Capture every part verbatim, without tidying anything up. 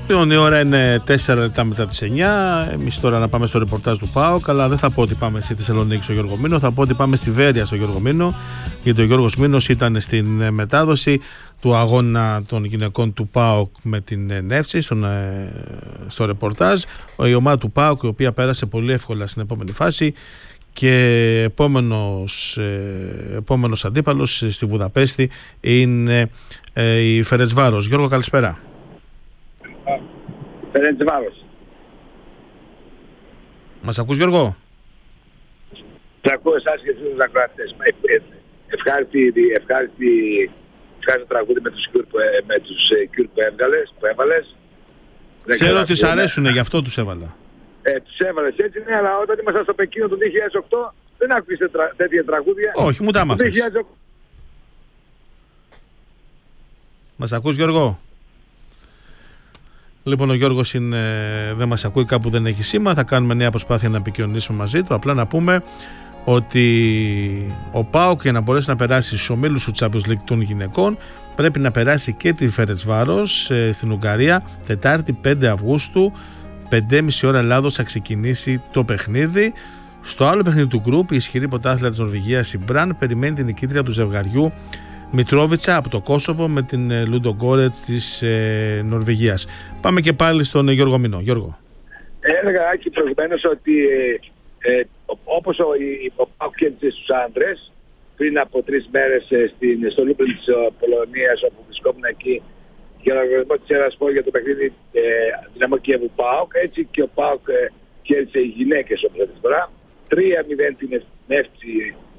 Λοιπόν, η ώρα είναι τέσσερα λεπτά μετά τις εννιά. Εμείς τώρα να πάμε στο ρεπορτάζ του ΠΑΟΚ. Αλλά δεν θα πω ότι πάμε στη Θεσσαλονίκη στο Γιώργο Μήνο. Θα πω ότι πάμε στη Βέρεια στο Γιώργο Μήνο. Γιατί ο Γιώργος Μήνος ήταν στην μετάδοση του αγώνα των γυναικών του ΠΑΟΚ με την Νεύση στον, στο ρεπορτάζ. Η ομάδα του ΠΑΟΚ, η οποία πέρασε πολύ εύκολα στην επόμενη φάση. Και επόμενος, επόμενος αντίπαλος στη Βουδαπέστη είναι η Φερεντσβάρος. Γιώργο, καλησπέρα. Φερεντσβάρος. Μας ακούς, Γιώργο? Σας ακούω εσάς και τους ακροατές. Ευχάριστη, ευχάριστη, ευχάριστο τραγούδι με τους κιούρ που, με τους κιούρ που έβγαλες, που έβαλες. Ξέρω ότι σ' αρέσουνε, γι' αυτό τους έβαλα. Ε, τους έβαλες έτσι, ναι, αλλά όταν ήμασταν στο Πεκίνο το δύο χιλιάδες οκτώ δεν άκουσες τρα, τέτοια τραγούδια. Όχι, μου τα άμαθες. Μας ακούς, Γιώργο? Λοιπόν, ο Γιώργος είναι, δεν μας ακούει, κάπου δεν έχει σήμα. Θα κάνουμε νέα προσπάθεια να επικοινωνήσουμε μαζί του. Απλά να πούμε ότι ο ΠΑΟΚ, για να μπορέσει να περάσει στους ομίλους του Champions League των γυναικών, πρέπει να περάσει και τη Φερεντσβάρος ε, στην Ουγγαρία. Τετάρτη πέντε Αυγούστου, πέντε και μισή ώρα Ελλάδος, θα ξεκινήσει το παιχνίδι. Στο άλλο παιχνίδι του γκρουπ, η ισχυρή πρωτάθλητα της Νορβηγίας, η Μπραν, περιμένει την νικήτρια του ζευγαριού Μητρόβιτσα από το Κόσοβο με την Λούντο Γκόρετς της ε, Νορβηγίας. Πάμε και πάλι στον Γιώργο Μηνό. Γιώργο. Έλεγα, Άκη, προηγουμένως ότι ε, ε, όπως ο ΠΑΟΚ κέρδισε στους άντρες πριν από τρεις μέρες ε, στην, στο Λούμπλιν της Πολωνίας, όπου βρισκόμουν εκεί για τον οργανισμό της Ερασπόρ για το παιχνίδι ε, Δυναμό Κιέβου ΠΑΟΚ, έτσι και ο ΠΑΟΚ ε, κέρδισε οι γυναίκες όπως αυτή τη φορά. τρία μηδέν την Νεύση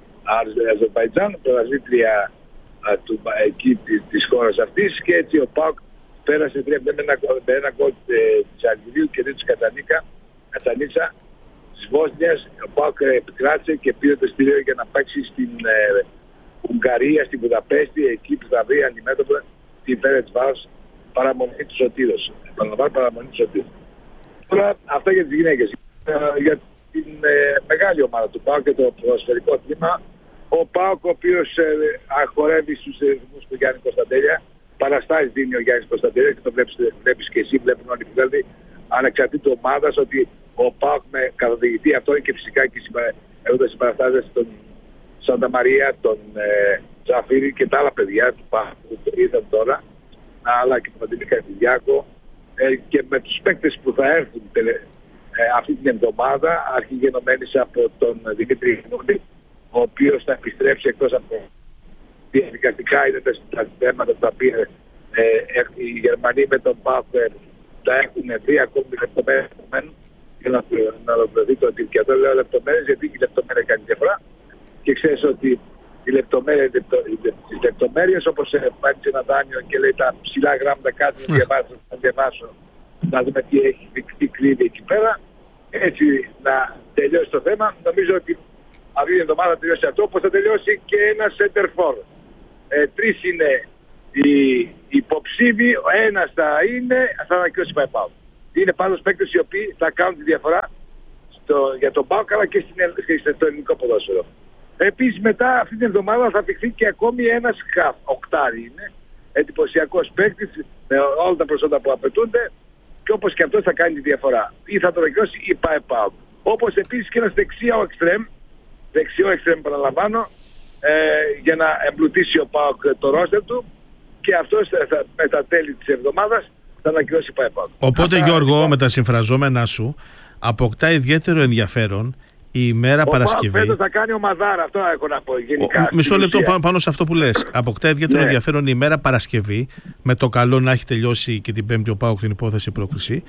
Αζερβαϊτζάν, πρωταθλήτρια του, εκεί της, της χώρας αυτής, και έτσι ο ΠΑΟΚ πέρασε τρία μηδέν με ένα γκολ της Αργυρίου και δύο της Κατσανίκα, Κατσανίτσα της Βόσνιας. Ο ΠΑΟΚ επικράτησε και πήρε το στήριο για να παίξει στην ε, Ουγγαρία, στην Βουδαπέστη, εκεί που θα βρει αντιμέτωπα την Φερεντσβάρος, παραμονή του Σωτήρος. Επαναλαμβάνω, παραμονή του Σωτήρος. Τώρα αυτά για τις γυναίκες. Ε, για την ε, μεγάλη ομάδα του ΠΑΟΚ και το ποδοσφαιρικό τμήμα, ο ΠΑΟΚ, ο οποίος ε, χορεύει στους ρυθμούς του Γιάννη Κωνσταντέλια, παραστάσεις δίνει ο Γιάννης Κωνσταντέλια και το βλέπεις, βλέπεις και εσύ, βλέπουν όλοι οι φίλοι, ανεξαρτήτου ομάδας, ότι ο ΠΑΟΚ με καθοδηγητή αυτό και φυσικά και έχοντας συμπαραστάσεις τον Σάντα Μαρία, τον ε, Ζαφίρη και τα άλλα παιδιά του ΠΑΟΚ που ήρθαν τώρα, αλλά και τον Παντελή Καρδιδιάκο, ε, και με τους παίκτες που θα έρθουν τελε, ε, αυτή την εβδομάδα, αρχηγενωμένης από τον Δημήτρη Χνούλη, ο οποίος θα επιστρέψει, εκτός από διαδικαστικά είναι τα θέματα τα οποία ε, οι Γερμανοί με τον ΠΑΟΚ θα έχουν βρει ακόμη λεπτομέρειες για να, να ολοκληρωθεί το τύπο. Και εδώ λέω λεπτομέρειες γιατί η λεπτομέρεια κάνει διαφορά και ξέρεις ότι οι λεπτομέρειες, τις λεπτομέρειες, όπως πάει σε ένα δάνειο και λέει τα ψηλά γράμματα κάτι να διαβάσω, να διαβάσω, να δούμε τι έχει, τι κρύβει εκεί πέρα, έτσι να τελειώσει το θέμα. Νομίζω ότι αυτή την εβδομάδα θα τελειώσει αυτό, όπως θα τελειώσει και ένα center for. Ε, τρεις είναι οι υποψήφοι, ο ένας θα είναι, θα ανακοινώσει πάει ΠΑΟΚ. Είναι πάντως παίκτες οι οποίοι θα κάνουν τη διαφορά στο, για τον ΠΑΟΚ αλλά και, στην, στο ελληνικό ποδόσφαιρο. Επίσης μετά αυτή την εβδομάδα θα φυκθεί και ακόμη ένας χαφ, οκτάρι είναι, εντυπωσιακός παίκτης με όλα τα προσόντα που απαιτούνται και όπως και αυτός θα κάνει τη διαφορά. Ή θα το ανακοινώσει ή πάει ΠΑΟΚ. Όπως επίσης και ένας δεξιό εξτρέμ, δεξιό εξτρέμ παραλαμβάνω, ε, για να εμπλουτίσει ο ΠΑΟΚ το ρόστερ του και αυτός θα, με τα τέλη της εβδομάδας θα ανακοινώσει πάει ΠΑΟΚ. Οπότε Αυτά, Γιώργο, λοιπόν, με τα συμφραζόμενά σου, αποκτά ιδιαίτερο ενδιαφέρον η ημέρα ο Παρασκευή. Ο ΠΑΟΚ θα κάνει ομαδάρα, αυτό έχω να πω γενικά. Ο, μισό λεπτό πάνω, πάνω σε αυτό που λες. Αποκτά ιδιαίτερο ναι. ενδιαφέρον η ημέρα Παρασκευή, με το καλό να έχει τελειώσει και την Πέμπτη ο ΠΑΟΚ την υπόθεση πρόκριση,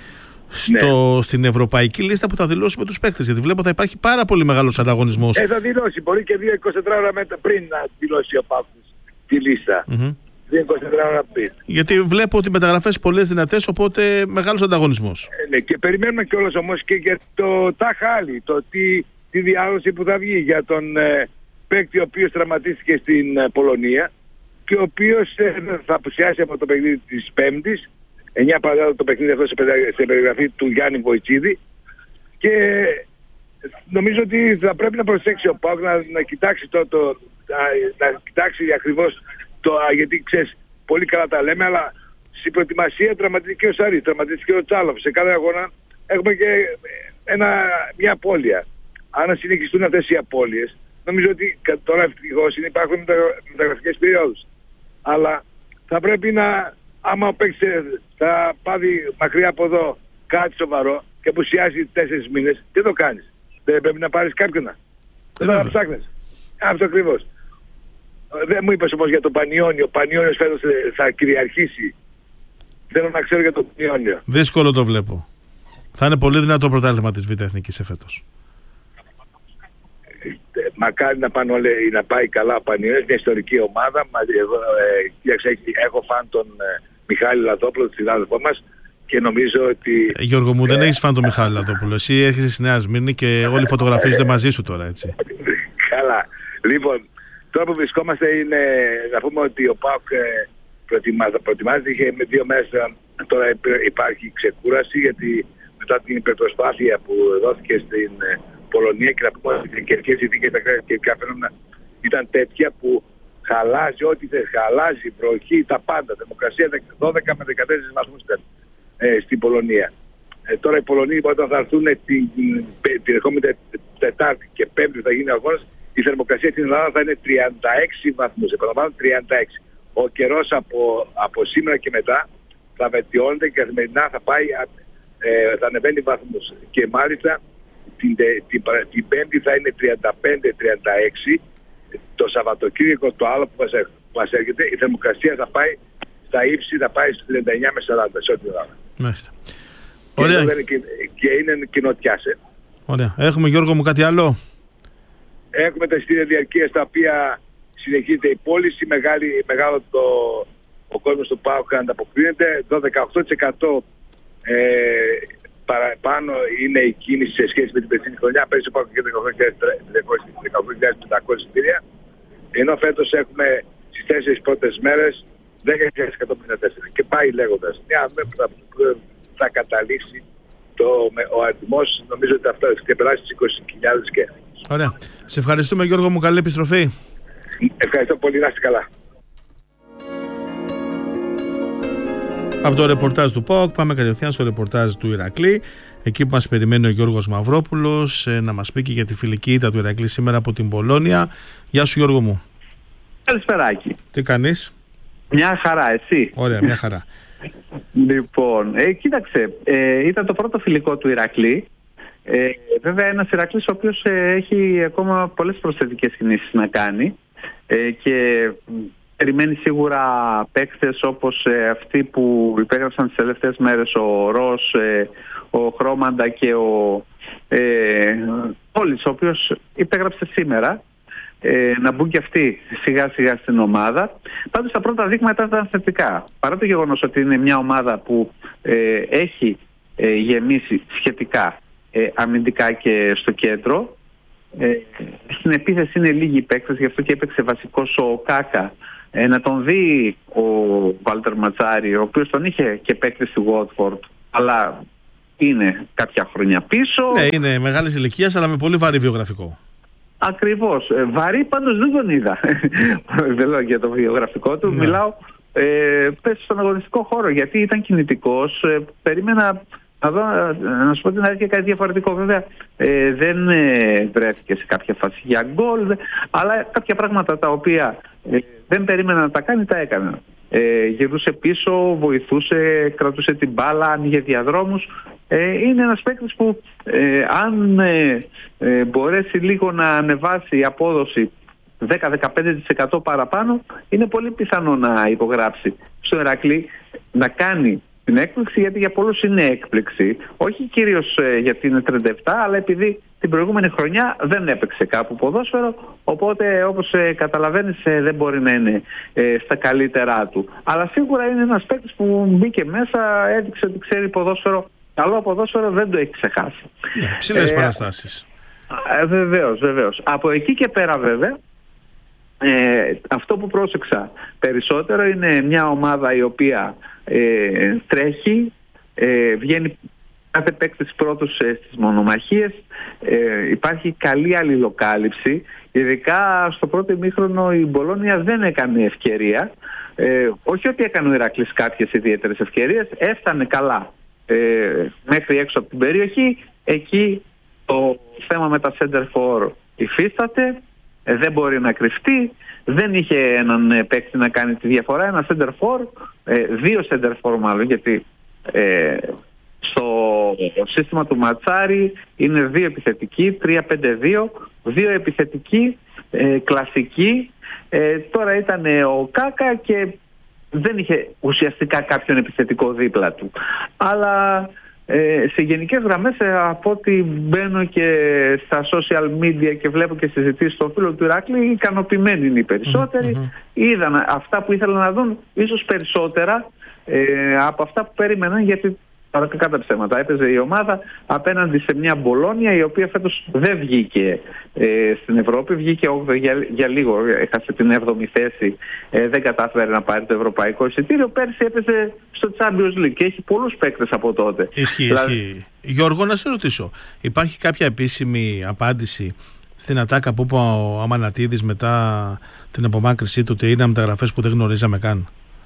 στο, ναι. στην ευρωπαϊκή λίστα που θα δηλώσει με τους παίκτες. Γιατί βλέπω θα υπάρχει πάρα πολύ μεγάλος ανταγωνισμός. Ε, θα δηλώσει. Μπορεί και δύο είκοσι τέσσερις ώρα πριν να δηλώσει ο ΠΑΟΚ τη λίστα. Mm-hmm. δύο είκοσι τέσσερις ώρα πριν. Γιατί βλέπω ότι μεταγραφές πολλές δυνατές, οπότε μεγάλος ανταγωνισμός. Ε, ναι, και περιμένουμε κιόλας όμως και για το Ταχάλι, το τι, τη διάδοση που θα βγει για τον ε, παίκτη ο οποίος τραυματίστηκε στην ε, Πολωνία και ο οποίος ε, θα απουσιάσει από το παιχνίδι της Πέμπτης. εννιά παραδείγματα το παιχνίδι αυτό σε περιγραφή του Γιάννη Βοητσίδη και νομίζω ότι θα πρέπει να προσέξει ο ΠΑΟΚ να, να κοιτάξει το, το να, να κοιτάξει ακριβώς το, γιατί ξέρεις πολύ καλά τα λέμε, αλλά στην προετοιμασία τραυματίστηκε ο Σαρή, τραυματίστηκε ο Τσάλοφ. Σε κάθε αγώνα έχουμε και ένα, μια απώλεια. Αν συνεχιστούν αυτές οι απώλειες, νομίζω ότι τώρα ευτυχώς υπάρχουν μεταγραφικές περιόδους. Αλλά θα πρέπει να, άμα ο παίκτης θα πάει μακριά από εδώ κάτι σοβαρό και απουσιάζει τέσσερις μήνες, τι το κάνεις? Δεν πρέπει να πάρεις κάποιον να. Δεν θα ψάχνεις. Αυτό ακριβώς. Δεν μου είπες όμως για τον Πανιόνιο. Ο Πανιόνιος φέτος θα κυριαρχήσει. Θέλω να ξέρω για τον Πανιόνιο. Δύσκολο το βλέπω. Θα είναι πολύ δυνατό πρωτάθλημα της Β' Εθνικής εφέτος. Μακάρι να, πάνε όλοι, να πάει καλά ο Πανιόνιος, μια ιστορική ομάδα. Εγώ, ε, έχω φαν τον ε, Μιχάλη Λαδόπουλο, τον συνάδελφό μας, και νομίζω ότι... Ε, Γιώργο μου, ε, δεν έχεις φαν τον Μιχάλη Λαδόπουλο. Εσύ έρχεσαι στη Νέα Σμύρνη και όλοι φωτογραφίζονται μαζί σου τώρα, έτσι. Καλά. Λοιπόν, τώρα που βρισκόμαστε είναι να πούμε ότι ο ΠΑΟΚ ε, προετοιμάζεται, είχε με δύο μέρες, τώρα υπάρχει ξεκούραση, γιατί μετά την υπερπροσπάθεια που δόθηκε στην ε, Πολωνία, και να πούμε ότι οι καιρικές συνθήκες, τα καιρικά φαινόμενα ήταν τέτοια που χαλάζει ό,τι θες, χαλάζει, βροχή, τα πάντα, θερμοκρασία δώδεκα με δεκατέσσερις βαθμούς ε, στην Πολωνία. Ε, τώρα οι Πολωνοί όταν θα έρθουν την, την ερχόμενη Τετάρτη και Πέμπτη θα γίνει ο αγώνας, η θερμοκρασία στην Ελλάδα θα είναι τριάντα έξι βαθμούς, επαναλαμβάνω τριάντα έξι. Ο καιρός από, από σήμερα και μετά θα βελτιώνεται και καθημερινά θα πάει, ε, θα ανεβαίνει βαθμούς, και μάλιστα την, την, την Πέμπτη θα είναι τριάντα πέντε τριάντα έξι. Το Σαββατοκύριακο το άλλο που μας, που μας έρχεται, η θερμοκρασία θα πάει στα ύψη, θα πάει στις τριάντα εννιά με σαράντα σε ό,τι Ελλάδα. Μάλιστα. Και, ωραία. Είναι, και είναι κοινοτιάς. Ε. Ωραία. Έχουμε, Γιώργο μου, κάτι άλλο? Έχουμε τα εισιτήρια διαρκείας τα οποία συνεχίζεται η πώληση, μεγάλη, μεγάλο το, ο κόσμος του ΠΑΟΚ ανταποκρίνεται, το δεκαοκτώ τοις εκατό ε, παραπάνω είναι η κίνηση σε σχέση με την περσινή χρονιά. Πέρυσι ο ΠΑΟΚ είχε δεκαοκτώ χιλιάδες πεντακόσιες εισιτήρια, ενώ φέτος έχουμε στις τέσσερις πρώτες μέρες δέκα χιλιάδες εκατόν πενήντα τέσσερα και πάει λέγοντας. Μια θα, θα καταλήξει το, ο αριθμός, νομίζω ότι αυτό θα περάσει στις είκοσι χιλιάδες και. Ωραία. Σε ευχαριστούμε, Γιώργο μου, καλή επιστροφή. Ευχαριστώ πολύ, να είστε καλά. Από το ρεπορτάζ του ΠΑΟΚ πάμε κατευθείαν στο ρεπορτάζ του Ηρακλή, εκεί που μας περιμένει ο Γιώργος Μαυρόπουλος ε, να μας πει και για τη φιλική ήττα του Ηρακλή σήμερα από την Πολώνια. Γεια σου, Γιώργο μου. Καλησπεράκι. Τι κάνεις? Μια χαρά, εσύ? Ωραία, μια χαρά. Λοιπόν, ε, κοίταξε, ε, ήταν το πρώτο φιλικό του Ηρακλή. Ε, βέβαια ένας Ηρακλής ο οποίος ε, έχει ακόμα πολλές προσθετικές κινήσεις να κάνει ε, και περιμένει σίγουρα παίκτες όπως ε, αυτοί που υπέγραψαν τις τελευταίες μέρες, ο Ρος, ε, ο Χρώμαντα και ο ε, Πόλης, ο οποίος υπέγραψε σήμερα, ε, να μπουν και αυτοί σιγά σιγά στην ομάδα. Πάντως τα πρώτα δείγματα ήταν θετικά, παρά το γεγονός ότι είναι μια ομάδα που ε, έχει ε, γεμίσει σχετικά Ε, αμυντικά και στο κέντρο. Ε, στην επίθεση είναι λίγοι παίκτες, γι' αυτό και έπαιξε βασικός ο Κάκα. Ε, να τον δει ο Βάλτερ Ματσάρη, ο οποίος τον είχε και παίκτη στη Watford, αλλά είναι κάποια χρόνια πίσω. Ναι, είναι μεγάλης ηλικίας, αλλά με πολύ βαρύ βιογραφικό. Ακριβώς. Ε, βαρύ πάντως δεν τον είδα. Δεν λέω για το βιογραφικό του. Ναι. Μιλάω ε, πες στον αγωνιστικό χώρο, γιατί ήταν κινητικός. Ε, περίμενα να, δω, να σου πω την αλήθεια, κάτι διαφορετικό. Βέβαια ε, δεν ε, βρέθηκε σε κάποια φάση για γκολ, αλλά κάποια πράγματα τα οποία ε, δεν περίμενα να τα κάνει, τα έκανε. Ε, γυρούσε πίσω, βοηθούσε, κρατούσε την μπάλα, άνοιγε διαδρόμους. Ε, είναι ένας παίκτης που ε, αν ε, ε, μπορέσει λίγο να ανεβάσει η απόδοση δέκα με δεκαπέντε τοις εκατό παραπάνω, είναι πολύ πιθανό να υπογράψει στο Ηρακλή, να κάνει την έκπληξη, γιατί για πολλούς είναι έκπληξη. Όχι κυρίως ε, γιατί είναι τριάντα επτά, αλλά επειδή την προηγούμενη χρονιά δεν έπαιξε κάπου ποδόσφαιρο, οπότε όπως ε, καταλαβαίνεις ε, δεν μπορεί να είναι ε, στα καλύτερά του. Αλλά σίγουρα είναι ένας παίκτης που μπήκε μέσα, έδειξε ότι ξέρει ποδόσφαιρο, καλό ποδόσφαιρο, δεν το έχει ξεχάσει. Yeah, ψηλές ε, παραστάσεις. Ε, βεβαίως, βεβαίως. Από εκεί και πέρα βέβαια, ε, αυτό που πρόσεξα περισσότερο είναι μια ομάδα η οποία ε, τρέχει, ε, βγαίνει κάθε παίκτης πρώτος ε, στις μονομαχίες, ε, υπάρχει καλή αλληλοκάλυψη, ειδικά στο πρώτο ημίχρονο η Μπολόνια δεν έκανε ευκαιρία, Ε, όχι ότι έκανε ο Ηρακλής κάποιες ιδιαίτερες ευκαιρίες, έφτανε καλά ε, μέχρι έξω από την περιοχή. Εκεί το θέμα με τα center for υφίσταται, ε, δεν μπορεί να κρυφτεί, δεν είχε έναν παίκτη να κάνει τη διαφορά, ένα center for, ε, δύο center for μάλλον, γιατί ε, στο σύστημα του Ματσάρη είναι δύο επιθετικοί, τρία πέντε δύο, δύο επιθετικοί, ε, κλασικοί. Ε, τώρα ήταν ο Κάκα και δεν είχε ουσιαστικά κάποιον επιθετικό δίπλα του. Αλλά ε, σε γενικές γραμμές, ε, από ό,τι μπαίνω και στα social media και βλέπω και συζητήσεις στον φίλο του Ηράκλη, ικανοποιημένοι είναι οι περισσότεροι. Mm-hmm. Είδαν αυτά που ήθελαν να δουν, ίσως περισσότερα ε, από αυτά που περίμεναν, γιατί κατά ψέματα έπαιζε η ομάδα απέναντι σε μια Μπολόνια η οποία φέτος δεν βγήκε ε, στην Ευρώπη, βγήκε όγδοη για, για λίγο, έχασε την έβδομη θέση, ε, δεν κατάφερε να πάρει το ευρωπαϊκό εισιτήριο. Πέρσι έπαιζε στο Champions League και έχει πολλούς παίκτες από τότε. Ισχύει, δηλαδή... ισχύει. Γιώργο, να σε ρωτήσω, υπάρχει κάποια επίσημη απάντηση στην ατάκα που είπε ο Αμανατίδης μετά την απομάκρυσή του ότι είναι μεταγραφές που δεν γνωρίζαμε καν?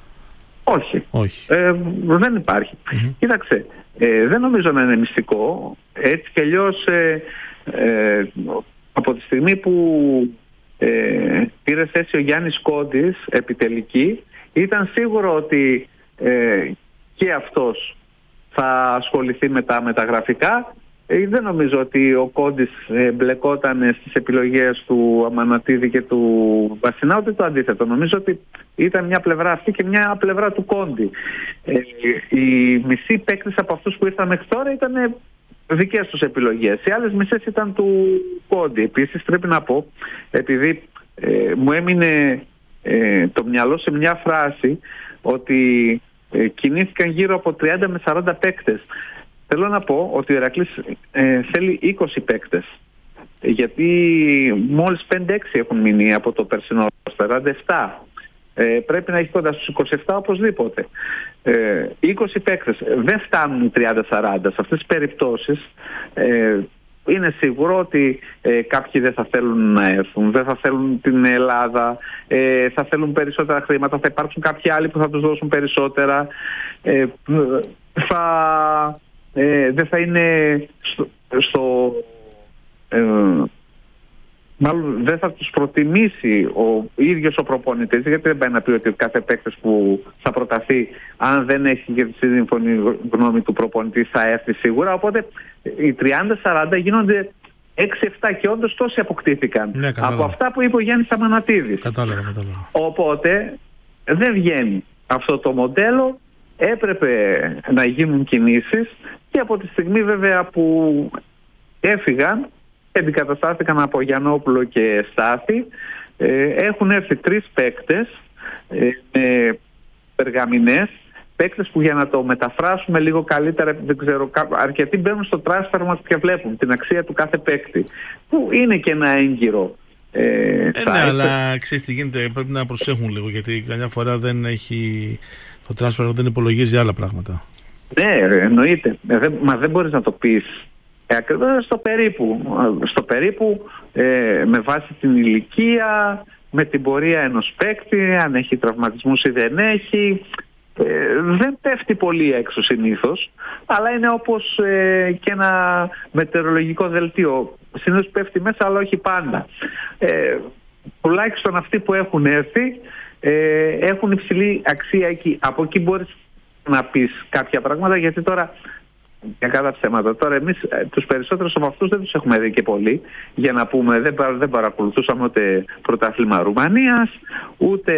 Όχι, Όχι. Ε, δεν υπάρχει. Mm-hmm. Κοίταξε, ε, δεν νομίζω να είναι μυστικό. Έτσι κι αλλιώς ε, ε, από τη στιγμή που ε, πήρε θέση ο Γιάννης Κόντης επιτελική, ήταν σίγουρο ότι ε, και αυτός θα ασχοληθεί με τα μεταγραφικά. Ε, δεν νομίζω ότι ο Κόντης ε, μπλεκόταν στις επιλογές του Αμανατίδη και του Βασινά, ούτε το αντίθετο. Νομίζω ότι ήταν μια πλευρά αυτή και μια πλευρά του Κόντι. Ε, οι μισοί παίκτες από αυτούς που ήρθαν μέχρι τώρα ήταν δικές τους επιλογές. Οι άλλες μισές ήταν του Κόντι. Επίσης πρέπει να πω, επειδή ε, μου έμεινε ε, το μυαλό σε μια φράση ότι ε, κινήθηκαν γύρω από τριάντα με σαράντα παίκτες. Θέλω να πω ότι ο Ηρακλής ε, θέλει είκοσι παίκτες, γιατί μόλις πέντε έξι έχουν μείνει από το περσινό σαράντα επτά. Ε, πρέπει να έχει κοντά στους είκοσι επτά οπωσδήποτε. Ε, είκοσι παίκτες δεν φτάνουν τριάντα σαράντα. Σε αυτές τις περιπτώσεις ε, είναι σίγουρο ότι ε, κάποιοι δεν θα θέλουν να έρθουν, δεν θα θέλουν την Ελλάδα, ε, θα θέλουν περισσότερα χρήματα, θα υπάρξουν κάποιοι άλλοι που θα τους δώσουν περισσότερα. Ε, θα... Ε, δεν θα είναι στο, στο ε, μάλλον δεν θα τους προτιμήσει ο ίδιος ο προπονητής, γιατί δεν πάει να πει ότι κάθε παίκτης που θα προταθεί, αν δεν έχει και τη σύμφωνη γνώμη του προπονητή, θα έρθει σίγουρα. Οπότε οι τριάντα σαράντα γίνονται έξι επτά και όντως τόσοι αποκτήθηκαν, ναι, από αυτά που είπε ο Γιάννης Αμανατίδης. Κατάλαβα, κατάλαβα. Οπότε δεν βγαίνει αυτό το μοντέλο. Έπρεπε να γίνουν κινήσεις και από τη στιγμή βέβαια που έφυγαν, αντικαταστάθηκαν από Γιαννόπουλο και Στάθη, ε, έχουν έρθει τρεις παίκτες ε, με περγαμηνές, παίκτες που, για να το μεταφράσουμε λίγο καλύτερα, δεν ξέρω, αρκετοί μπαίνουν στο transfer μας και βλέπουν την αξία του κάθε παίκτη, που είναι και ένα έγκυρο. Ε, ε, ναι, αλλά ξέρεις τι γίνεται, πρέπει να προσέχουν λίγο, γιατί καμιά φορά δεν έχει... Το transfer δεν υπολογίζει άλλα πράγματα. Ναι, εννοείται. Ε, δε, μα δεν μπορείς να το πεις ε, ακριβώς στο περίπου. Στο περίπου ε, με βάση την ηλικία, με την πορεία ενός παίκτη, αν έχει τραυματισμούς ή δεν έχει. Ε, δεν πέφτει πολύ έξω συνήθως, αλλά είναι όπως ε, και ένα μετεωρολογικό δελτίο. Συνήθως πέφτει μέσα, αλλά όχι πάντα. Ε, τουλάχιστον αυτοί που έχουν έρθει Ε, έχουν υψηλή αξία εκεί. Από εκεί μπορείς να πεις κάποια πράγματα, γιατί τώρα, για κάθε ψέματα, τώρα εμείς τους περισσότερους από αυτούς δεν τους έχουμε δει και πολύ, για να πούμε, δεν, δεν παρακολουθούσαμε ούτε πρωτάθλημα Ρουμανίας, ούτε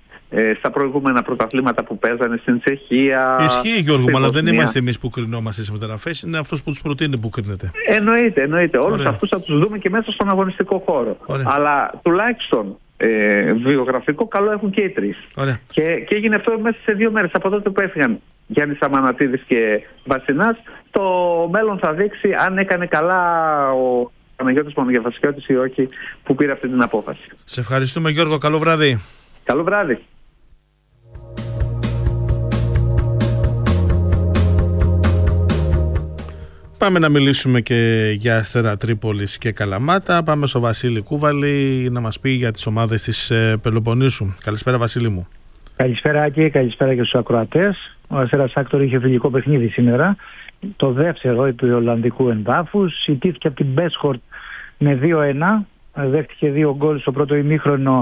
ε, στα προηγούμενα πρωταθλήματα που παίζανε στην Τσεχία. Ισχύει, Γιώργο, αλλά δεν είμαστε εμείς που κρινόμαστε σε μεταγραφές, είναι αυτός που τους προτείνει που κρίνεται. Εννοείται, εννοείται. Όλους αυτούς θα τους δούμε και μέσα στον αγωνιστικό χώρο. Ωραία. Αλλά τουλάχιστον Ε, βιογραφικό καλό έχουν και οι τρεις. Και, και έγινε αυτό μέσα σε δύο μέρες από τότε που έφυγαν Γιάννης Αμανατίδης και Βασινάς. Το μέλλον θα δείξει αν έκανε καλά ο Παναγιώτης Παπαγεωργιώτης ή όχι, που πήρε αυτή την απόφαση. Σε ευχαριστούμε, Γιώργο, καλό βράδυ. Καλό βράδυ. Πάμε να μιλήσουμε και για Αστέρα Τρίπολης και Καλαμάτα. Πάμε στο Βασίλη Κούβαλη να μας πει για τις ομάδες της Πελοποννήσου. Καλησπέρα, Βασίλη μου. Καλησπέρα Άκη, καλησπέρα και στους ακροατές. Ο Αστέρας Άκτορ είχε φιλικό παιχνίδι σήμερα. Το δεύτερο επί Ολλανδικού εδάφους. Ιτήθηκε από την Μπέσχορτ με δύο ένα. Δέχτηκε δύο γκολ στο πρώτο ημίχρονο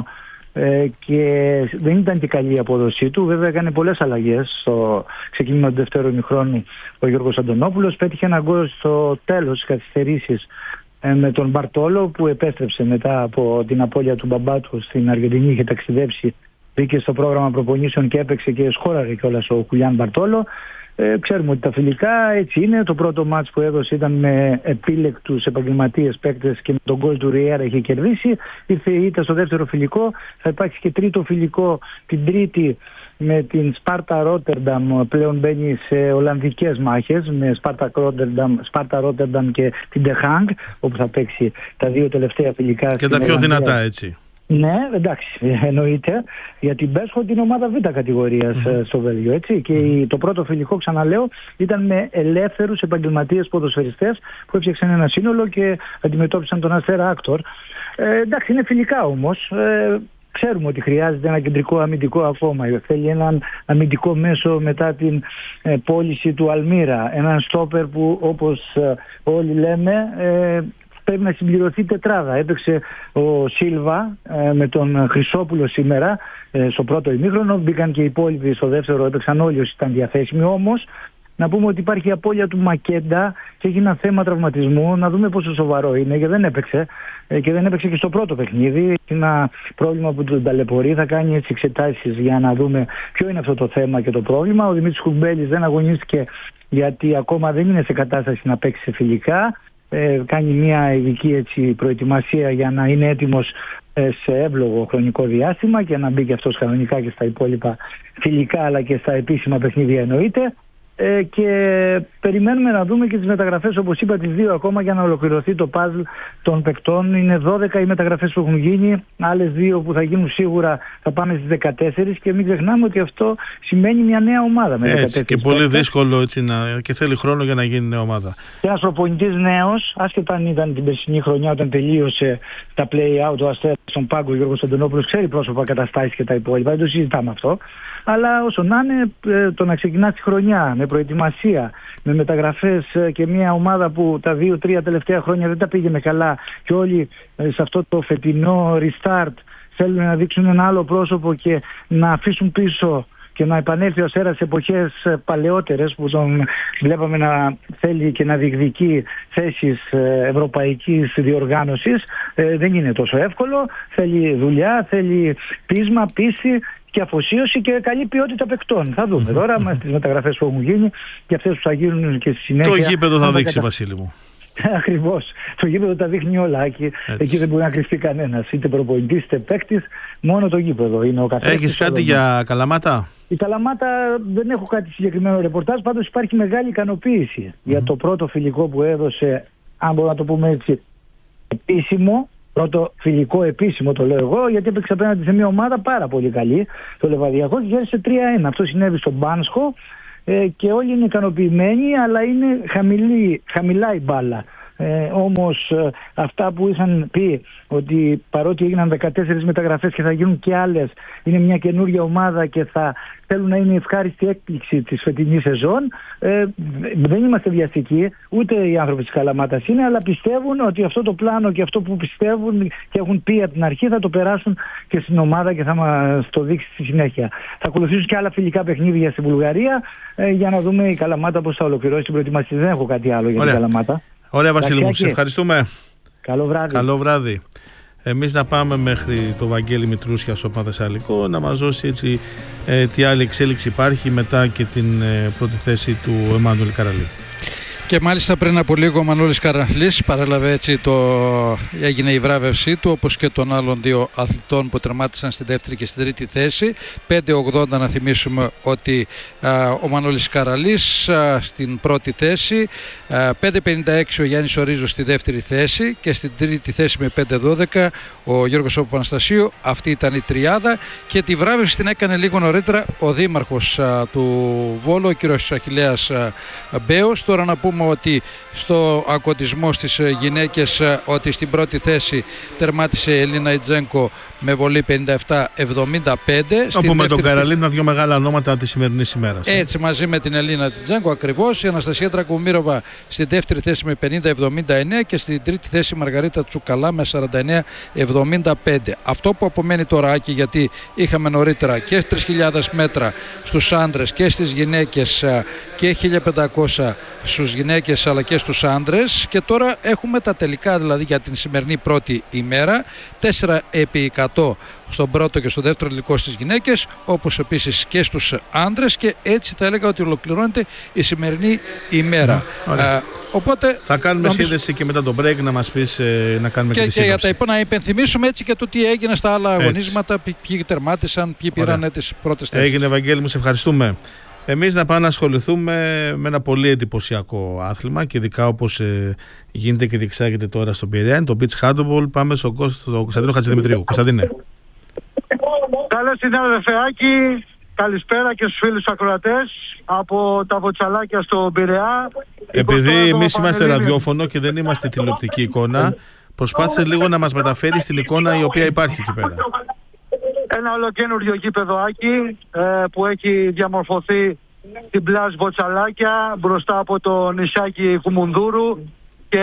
και δεν ήταν και καλή η απόδοσή του. Βέβαια έκανε πολλές αλλαγές στο ξεκίνημα του δεύτερου ημιχρόνου ο Γιώργος Αντωνόπουλος. Πέτυχε ένα γκολ στο τέλος της καθυστερήσεις με τον Μπαρτόλο που επέστρεψε μετά από την απώλεια του μπαμπά του στην Αργεντινή. Είχε ταξιδέψει, μπήκε στο πρόγραμμα προπονήσεων και έπαιξε και σκόραρε κιόλας ο Χουλιάν Μπαρτόλο. Ε, ξέρουμε ότι τα φιλικά έτσι είναι. Το πρώτο μάτς που έδωσε ήταν με επίλεκτους επαγγελματίες παίκτες και με τον γκολ του Ριέρα είχε κερδίσει. Ήρθε η ήττα στο δεύτερο φιλικό. Θα υπάρξει και τρίτο φιλικό την Τρίτη με την Σπάρτα Ρότερνταμ. Πλέον μπαίνει σε Ολλανδικές μάχες με Σπάρτα Ρότερνταμ, Σπάρτα Ρότερνταμ και την Ντεχάνγκ, όπου θα παίξει τα δύο τελευταία φιλικά. Και τα πιο Ολλανδία. Δυνατά έτσι. Ναι, εντάξει, εννοείται. Για την Μπέσχορτ την ομάδα Β κατηγορίας mm-hmm. στο Βέλγιο. Έτσι. Και mm-hmm. το πρώτο φιλικό, ξαναλέω, ήταν με ελεύθερους επαγγελματίες ποδοσφαιριστές που έφτιαξαν ένα σύνολο και αντιμετώπισαν τον Αστέρα Άκτορ. Ε, εντάξει, είναι φιλικά όμως. Ε, Ξέρουμε ότι χρειάζεται ένα κεντρικό αμυντικό ακόμα. Θέλει έναν αμυντικό μέσο μετά την ε, πώληση του Αλμύρα. Έναν στόπερ που, όπως ε, όλοι λέμε, ε, πρέπει να συμπληρωθεί τετράδα. Έπαιξε ο Σίλβα ε, με τον Χρυσόπουλο σήμερα ε, στο πρώτο ημίχρονο. Μπήκαν και οι υπόλοιποι στο δεύτερο, έπαιξαν όλοι όσοι ήταν διαθέσιμοι. Όμως, να πούμε ότι υπάρχει η απώλεια του Μακέντα και έχει ένα θέμα τραυματισμού. Να δούμε πόσο σοβαρό είναι, γιατί δεν έπαιξε ε, και δεν έπαιξε και στο πρώτο παιχνίδι. Έχει ένα πρόβλημα που τον ταλαιπωρεί. Θα κάνει έτσι εξετάσεις για να δούμε ποιο είναι αυτό το θέμα και το πρόβλημα. Ο Δημήτρης Κουμπέλης δεν αγωνίστηκε γιατί ακόμα δεν είναι σε κατάσταση να παίξει σε φιλικά. Ε, κάνει μια ειδική έτσι, προετοιμασία για να είναι έτοιμος ε, σε εύλογο χρονικό διάστημα και να μπει και αυτός κανονικά και στα υπόλοιπα φιλικά αλλά και στα επίσημα παιχνίδια εννοείται. Ε, και περιμένουμε να δούμε και τις μεταγραφές, όπως είπα, τις δύο ακόμα για να ολοκληρωθεί το παζλ των παικτών. Είναι δώδεκα οι μεταγραφές που έχουν γίνει, άλλες δύο που θα γίνουν σίγουρα θα πάμε στις δεκατέσσερις και μην ξεχνάμε ότι αυτό σημαίνει μια νέα ομάδα. Με έτσι και πολύ παίκτες. Δύσκολο έτσι να, και θέλει χρόνο για να γίνει νέα ομάδα. Και ένας προπονητής νέος, άσχετα αν ήταν την περσινή χρονιά όταν τελείωσε τα play-out ο Αστέρας στον πάγκο, ο Γιώργος Αντωνόπουλος ξέρει πρόσωπα, καταστάσεις και τα υπόλοιπα, δεν το συζητάμε αυτό. Αλλά όσο να είναι, το να ξεκινά τη χρονιά με προετοιμασία, με μεταγραφές και μια ομάδα που τα δύο-τρία τελευταία χρόνια δεν τα πήγαινε καλά και όλοι σε αυτό το φετινό restart θέλουν να δείξουν ένα άλλο πρόσωπο και να αφήσουν πίσω και να επανέλθει ο Αστέρας σε εποχές παλαιότερες που τον βλέπαμε να θέλει και να διεκδικεί θέσεις ευρωπαϊκής διοργάνωσης. Ε, δεν είναι τόσο εύκολο. Θέλει δουλειά, θέλει πείσμα, πίστη και αφοσίωση και καλή ποιότητα παικτών. Θα δούμε τώρα mm-hmm. με τις μεταγραφές που έχουν γίνει και αυτές που θα γίνουν και στη συνέχεια. Το γήπεδο θα δείξει, κατα... Βασίλη μου. Ακριβώς. Το γήπεδο τα δείχνει όλα. Εκεί, εκεί δεν μπορεί να κρυφτεί κανένας. Είτε προπονητής είτε παίκτης. Μόνο το γήπεδο είναι ο καθένας. Έχεις κάτι για Καλαμάτα? Η Καλαμάτα δεν έχω κάτι συγκεκριμένο ρεπορτάζ. Πάντως υπάρχει μεγάλη ικανοποίηση mm-hmm. για το πρώτο φιλικό που έδωσε, αν μπορούμε να το πούμε έτσι, επίσημο. Πρώτο φιλικό επίσημο το λέω εγώ, γιατί έπαιξε απέναντι σε μια ομάδα πάρα πολύ καλή, το Λεβαδιακό, και γέρισε τρία ένα. Αυτό συνέβη στον Μπάνσχο ε, και όλοι είναι ικανοποιημένοι, αλλά είναι χαμηλή, χαμηλά η μπάλα. Ε, όμως ε, αυτά που είχαν πει ότι παρότι έγιναν δεκατέσσερις μεταγραφές και θα γίνουν και άλλες, είναι μια καινούργια ομάδα και θα θέλουν να είναι ευχάριστη έκπληξη της φετινής σεζόν, ε, δεν είμαστε βιαστικοί, ούτε οι άνθρωποι της Καλαμάτας είναι, αλλά πιστεύουν ότι αυτό το πλάνο και αυτό που πιστεύουν και έχουν πει από την αρχή θα το περάσουν και στην ομάδα και θα μας το δείξει στη συνέχεια. Θα ακολουθήσουν και άλλα φιλικά παιχνίδια στην Βουλγαρία ε, για να δούμε η Καλαμάτα πώς θα ολοκληρώσει την προετοιμασία. Δεν έχω κάτι άλλο για την Καλαμάτα. Ωραία, Βασίλη μου, σε ευχαριστούμε. Καλό βράδυ. Καλό βράδυ. Εμείς να πάμε μέχρι το Βαγγέλη Μητρούσια στο Παθεσσαλικό να μας δώσει έτσι ε, τι άλλη εξέλιξη υπάρχει μετά και την ε, πρώτη θέση του Εμμάνουελ Καραλή. Και μάλιστα πριν από λίγο ο Μανώλης Καραθλής παρέλαβε έτσι, το... έγινε η βράβευσή του, όπως και των άλλων δύο αθλητών που τερμάτισαν στη δεύτερη και στην τρίτη θέση. πέντε ογδόντα να θυμίσουμε ότι α, ο Μανώλης Καραλής α, στην πρώτη θέση, α, πέντε πενήντα έξι ο Γιάννης Ορίζος στη δεύτερη θέση και στην τρίτη θέση με πέντε δώδεκα ο Γιώργος Παπαναστασίου. Αυτή ήταν η τριάδα και τη βράβευση την έκανε λίγο νωρίτερα ο δήμαρχος α, του Βόλου, ο κ. Αχιλλέας Μπέος. Τώρα να πούμε πούμε ότι στο ακωτισμό στις γυναίκες ότι στην πρώτη θέση τερμάτισε η Ελίνα Ιτζένκο με βολή πενήντα επτά εβδομήντα πέντε. Όπου με τον Καραλίνα δύο μεγάλα ονόματα της σημερινής ημέρας. Έτσι, μαζί με την Ελίνα Ιτζένκο ακριβώς. Η Αναστασία Τρακουμίροβα στην δεύτερη θέση με πενήντα εβδομήντα εννέα και στην τρίτη θέση η Μαργαρίτα Τσουκαλά με σαράντα εννέα εβδομήντα πέντε. Αυτό που απομένει τώρα, Άκη, γιατί είχαμε νωρίτερα και στις τρεις χιλιάδες μέτρα στους άντρες και στις γυναίκες και χίλια πεντακόσια στους γυναίκες αλλά και στους άντρες, και τώρα έχουμε τα τελικά δηλαδή για την σημερινή πρώτη ημέρα, τέσσερα επί εκατό στον πρώτο και στο δεύτερο τελικό στις γυναίκες, όπως επίσης και στους άντρες, και έτσι θα έλεγα ότι ολοκληρώνεται η σημερινή ημέρα. Mm, οπότε θα κάνουμε νομίζω... σύνδεση και μετά το break να μας πεις ε, να κάνουμε και, και τη σύνοψη. Και για τα υπό, να υπενθυμίσουμε έτσι και το τι έγινε στα άλλα έτσι. αγωνίσματα, ποιοι τερμάτισαν, ποιοι πήραν τις πρώτες θέσεις. Έγινε, Ευαγγέλη μου, σε ευχαριστούμε. Εμείς να πάμε να ασχοληθούμε με ένα πολύ εντυπωσιακό άθλημα και ειδικά όπως ε, γίνεται και διεξάγεται τώρα στον Πειραιά, το beach handball. Πάμε στον στο Κωνσταντίνο Χατζηδημητρίου. Κωνσταντίνε. Καλώς συνάδελφε Άκη, καλησπέρα και στους φίλους ακροατές από τα Βοτσαλάκια στον Πειραιά. Επειδή εμείς είμαστε ραδιόφωνο και δεν είμαστε τηλεοπτική εικόνα, προσπάθησε λίγο να μας μεταφέρει την εικόνα η οποία υπάρχει εκεί πέρα. Ένα ολοκένουργιο γήπεδο, Άκη, που έχει διαμορφωθεί στην πλάζ Βοτσαλάκια μπροστά από το νησάκι Κουμουνδούρου και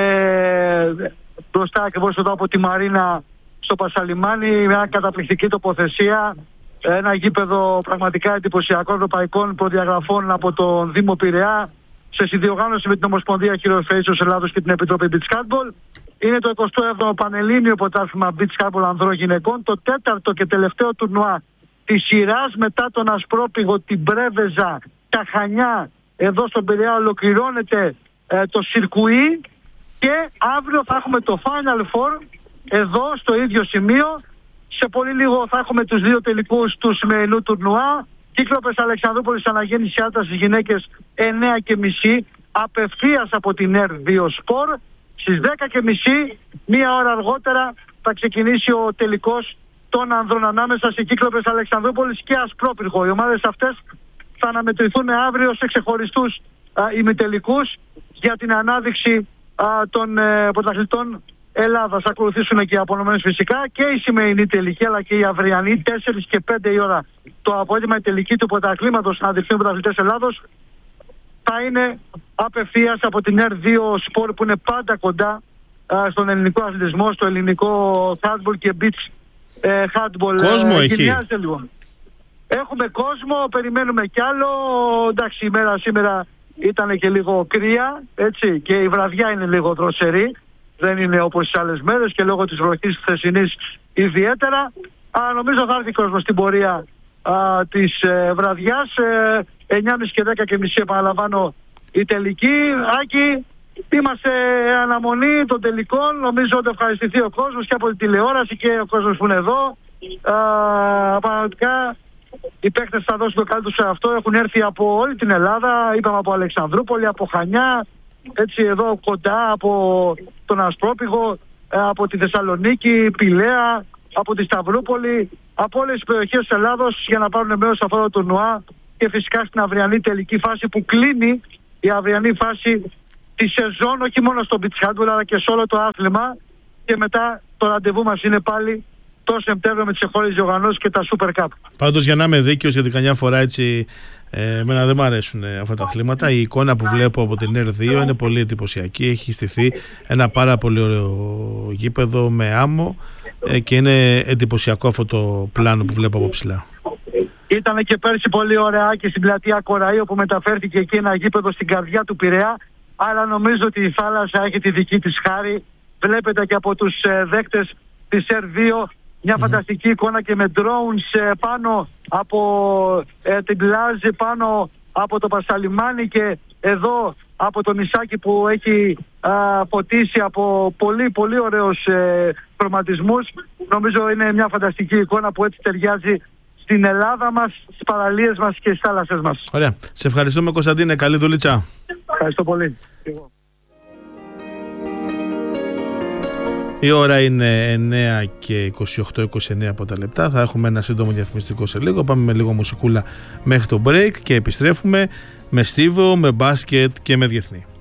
μπροστά ακριβώς εδώ από τη Μαρίνα στο Πασαλιμάνι, μια καταπληκτική τοποθεσία, ένα γήπεδο πραγματικά εντυπωσιακών ευρωπαϊκών προδιαγραφών από τον Δήμο Πειραιά σε συνδιοργάνωση με την Ομοσπονδία Χειροφαίσεως Ελλάδος και την Επιτροπή Beach Handball. Είναι το εικοστό έβδομο Πανελλήνιο Πρωτάθλημα Beach Handball ανδρών γυναικών, το τέταρτο και τελευταίο τουρνουά της σειράς μετά τον Ασπρόπηγο, την Πρέβεζα, τα Χανιά. Εδώ στον Πειραιά ολοκληρώνεται ε, το σιρκουί και αύριο θα έχουμε το Final Four εδώ στο ίδιο σημείο. Σε πολύ λίγο θα έχουμε τους δύο τελικούς του σημερινού τουρνουά. Κύκλοπες Αλεξανδρούπολης αναγέννηση άντρας στις γυναίκες εννέα και μισή απευθείας από την Ερ δύο Sport. Στις δέκα και μισή, μία ώρα αργότερα, θα ξεκινήσει ο τελικός των ανδρών ανάμεσα σε Κύκλοπες Αλεξανδρούπολης και Ασπρόπυργο. Οι ομάδες αυτές θα αναμετρηθούν αύριο σε ξεχωριστούς α, ημιτελικούς για την ανάδειξη α, των ε, πρωταθλητών Ελλάδας. Θα ακολουθήσουν και οι απονομές φυσικά και η σημερινή τελική αλλά και η αυριανή τέσσερις και πέντε η ώρα το απόγευμα, η τελική του πρωταθλήματος των αδελφίων πρωταθλητές Ελλάδος θα είναι απευθείας από την Ερ δύο Sport που είναι πάντα κοντά α, στον ελληνικό αθλητισμό, στο ελληνικό handball και beach ε, handball. Κόσμο ε, έχει. Λοιπόν. Έχουμε κόσμο, περιμένουμε κι άλλο. Εντάξει, η μέρα σήμερα ήταν και λίγο κρύα, έτσι, και η βραδιά είναι λίγο δροσερή. Δεν είναι όπως τις άλλες μέρες και λόγω της βροχής χθεσινής ιδιαίτερα. Α, νομίζω θα έρθει κόσμο στην πορεία α, της ε, βραδιάς. Ε, εννιά και μισή και δέκα και μισή επαναλαμβάνω η τελική. Άκη, είμαστε αναμονή των τελικών. Νομίζω ότι ευχαριστηθεί ο κόσμος και από την τηλεόραση και ο κόσμος που είναι εδώ. Πραγματικά οι παίκτες θα δώσουν το καλύτερο σε αυτό. Έχουν έρθει από όλη την Ελλάδα. Είπαμε από Αλεξανδρούπολη, από Χανιά, έτσι εδώ κοντά, από τον Ασπρόπηγο, από τη Θεσσαλονίκη, Πηλαία, από τη Σταυρούπολη, από όλες τις περιοχές της Ελλάδος για να πάρουν μέρος σε αυτό το τουρνουά και φυσικά στην αυριανή τελική φάση που κλείνει η αυριανή φάση τη σεζόν, όχι μόνο στο beach handball αλλά και σε όλο το άθλημα, και μετά το ραντεβού μας είναι πάλι το Σεπτέμβριο με τις εγχώριες διοργανώσεις και τα Super Cup. Πάντως, για να είμαι δίκαιος, γιατί καμιά φορά έτσι ε, εμένα δεν μου αρέσουν ε, αυτά τα αθλήματα, η εικόνα που βλέπω από την Ερ δύο είναι πολύ εντυπωσιακή. Έχει στηθεί ένα πάρα πολύ ωραίο γήπεδο με άμμο ε, και είναι εντυπωσιακό αυτό το πλάνο που βλέπω από ψηλά. Ήταν και πέρσι πολύ ωραία και στην πλατεία Κοραΐο που μεταφέρθηκε εκεί ένα γήπεδο στην καρδιά του Πειραιά, αλλά νομίζω ότι η θάλασσα έχει τη δική της χάρη. Βλέπετε και από τους ε, δέκτες της Ερ δύο μια mm-hmm. φανταστική εικόνα και με drones ε, πάνω από ε, την πλάζη, πάνω από το Πασαλιμάνι και εδώ από το νησάκι που έχει α, φωτίσει από πολύ πολύ ωραίους ε, χρωματισμούς. Νομίζω είναι μια φανταστική εικόνα που έτσι ταιριάζει στην Ελλάδα μας, στις παραλίες μας και στις θάλασσες μας. Ωραία. Σε ευχαριστούμε, Κωνσταντίνε. Καλή δουλίτσα. Ευχαριστώ πολύ. Η ώρα είναι εννέα και είκοσι οκτώ είκοσι εννέα από τα λεπτά. Θα έχουμε ένα σύντομο διαφημιστικό σε λίγο. Πάμε με λίγο μουσικούλα μέχρι το break και επιστρέφουμε με στίβο, με μπάσκετ και με διεθνή.